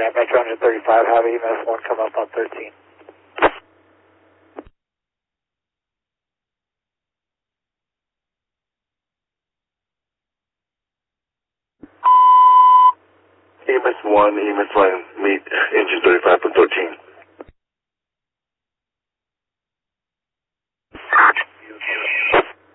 Grand Metro engine 35, have EMS 1 come up on 13. EMS 1, meet engine 35 on 13.